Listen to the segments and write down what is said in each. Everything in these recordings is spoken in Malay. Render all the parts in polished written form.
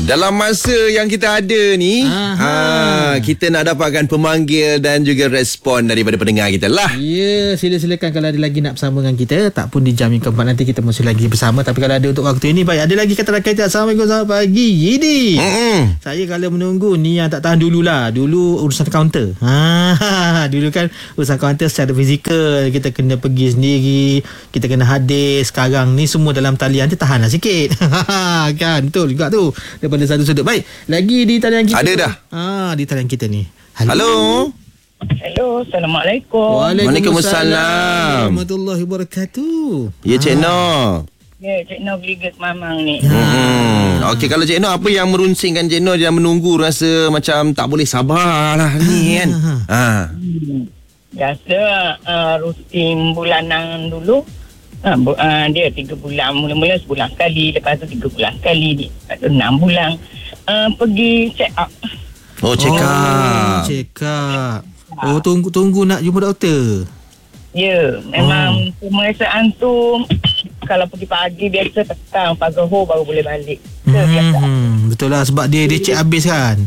Dalam masa yang kita ada ni, kita nak dapatkan pemanggil dan juga respon daripada pendengar kita lah. Ya, sila-silakan kalau ada lagi nak bersama dengan kita. Tak pun di jam yang keempat nanti kita masih lagi bersama. Tapi kalau ada untuk waktu ini, baik, ada lagi kata rakyat. Assalamualaikum, selamat pagi. Yidi. Saya kalau menunggu ni yang tak tahan dululah. Dulu urusan kaunter. Dulu kan urusan kaunter secara fizikal, kita kena pergi sendiri, kita kena hadir. Sekarang ni semua dalam talian tu, tahanlah sikit. Kan, betul juga tu. Daripada satu sudut. Baik, lagi di talian kita. Ada dah. Di talian kita ni. Halo. Hello, Assalamualaikum. Waalaikumsalam. Warahmatullahi wabarakatuh. Ya, Cik Noh. Ya, Cik Noh Brigat Mamang ni. Okey, kalau Cik Noh, apa yang merunsingkan Cik Noh dia menunggu, rasa macam tak boleh sabar lah ni kan? Biasa rutin bulanan dulu. Dia 3 bulan. Mula-mula sebulan sekali. Lepas tu 3 bulan sekali. Lepas tu 6 bulan. Pergi check up. Check up. Check up. Tunggu nak jumpa doktor. Ya, memang pemeriksaan tu kalau pergi pagi biasa petang, pagi baru boleh balik. Betul lah, sebab dia check habis kan.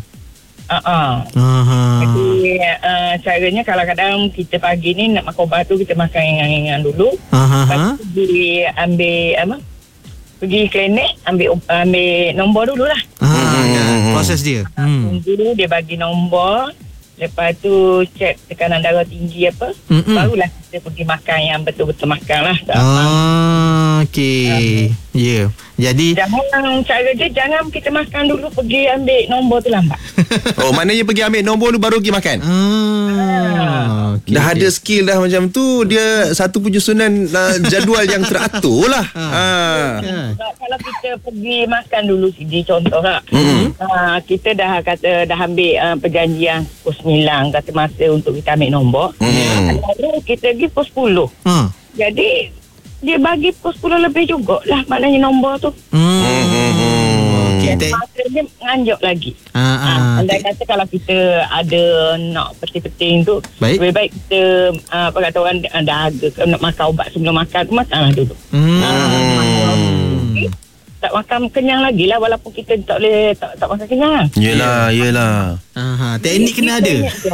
Jadi caranya kadang-kadang kita pagi ni nak makan ubat tu, kita makan ringan-ringan dulu. Lepas tu pergi ambil pergi klinik, ambil nombor dulu lah. Proses dia. Dulu dia bagi nombor. Lepas tu cek tekanan darah tinggi apa. Barulah kita pergi makan yang betul-betul makan lah. Okey. Ya. Jadi cara dia jangan kita makan dulu pergi ambil nombor tu lambat. Maknanya pergi ambil nombor tu baru pergi makan. Dah ada skill dah macam tu. Dia satu penyusunan jadual yang teratur lah. Kalau kita pergi makan dulu CD contoh lah. Kita dah ambil perjanjian pukul 9 kata masa untuk kita ambil nombor. Lalu kita pergi pukul 10. Jadi dia bagi pukul 10 lebih jugalah maknanya nombor tu. Masa dia menganjuk lagi. Andai kata kalau kita ada nak penting-penting tu, lebih baik kita kata orang dahaga nak makan ubat sebelum makan tu, makanlah dulu. Tak makan kenyang lagi lah, walaupun kita tak boleh tak makan kenyang lah. Yelah. Teknik kena ada.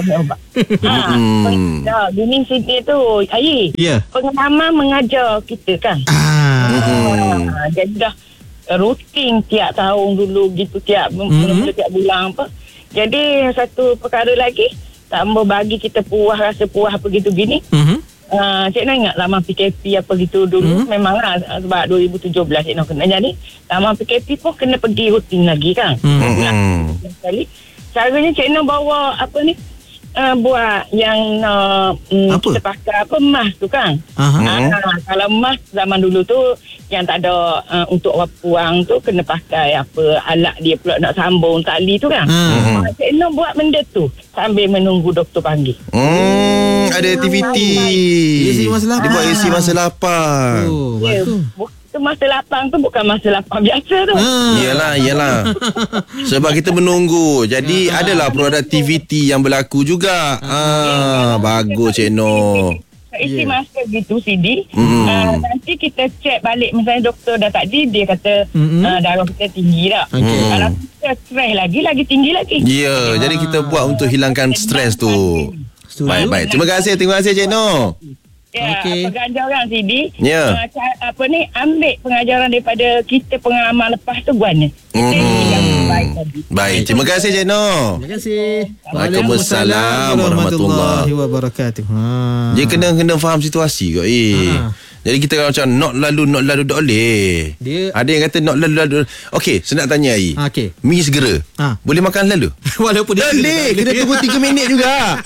Gini sini tu pengalaman mengajar kita kan. Jadi dah rutin tiap tahun dulu gitu, tiap bulan apa. Jadi satu perkara lagi tambah bagi kita rasa puas begitu gini. Cik Noh ingat lama PKP apa gitu dulu. Memanglah sebab 2017 Cik Noh kena jadi lama PKP pun kena pergi rutin lagi kan. Sekali caranya Cik Noh bawa buat yang kita pakai emas tu kan. Kalau emas zaman dulu tu yang tak ada untuk orang puang tu kena pakai alat dia pula nak sambung tali tu kan. Cik Noh buat benda tu sambil menunggu doktor panggil. Ada aktiviti. Dia buat isi masa lapang. Itu masa lapang tu bukan masa lapang biasa tu. Yelah. Sebab kita menunggu. Jadi adalah produktiviti yang berlaku juga. Bagus Cik Noh. Isi masa gitu CD. Nanti kita cek balik, misalnya doktor dah tadi dia kata darah kita tinggi dah. Kalau kita stres lagi tinggi lagi. Jadi kita buat untuk hilangkan stres tu. Baik. Terima kasih Cik Noh. Pengajaran CD. Ambil pengajaran daripada kita, pengalaman lepas tu guna. Baik. Terima kasih Cik Noh. Terima kasih. Waalaikumsalam warahmatullahi wabarakatuh. Dia kena faham situasi kot. Jadi kita macam not lalu tak boleh. Ada yang kata not lalu. Okey, saya nak tanya mi segera. Boleh makan lalu? Walaupun dia boleh, kena tunggu 3 minit juga.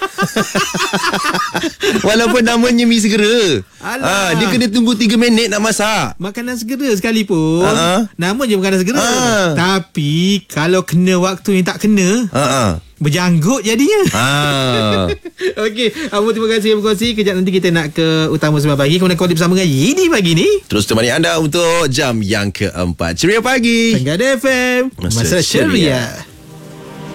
Walaupun namanya mi segera. Dia kena tunggu 3 minit nak masak. Makanan segera sekalipun nama je makanan segera. Tapi kalau kena waktu yang tak kena, berjanggut jadinya. Okey, terima kasih yang berkongsi. Kejap nanti kita nak ke Utama Sembang Pagi. Kemudian kau bersama dengan Yidi pagi ni. Terus temani anda untuk jam yang keempat. Ceria pagi. Tenggara FM Masa Ceria.